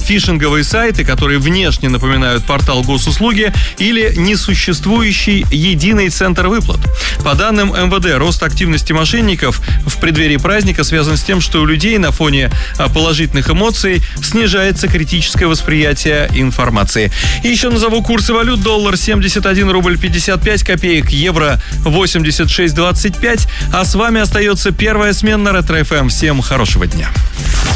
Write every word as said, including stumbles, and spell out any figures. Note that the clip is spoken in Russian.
фишинговые сайты, которые внешне напоминают портал госуслуги, или несуществующий единый центр выплат. По данным эм вэ дэ, рост активности мошенников в преддверии праздника связан с тем, что у людей на фоне положительных эмоций снижается критическое восприятие информации. И еще назову курсы валют. Доллар семьдесят один рубль пятьдесят пять копеек, евро восемьдесят шесть двадцать пять. А с вами остается первая смена Ретро эф эм. Всем хорошего дня.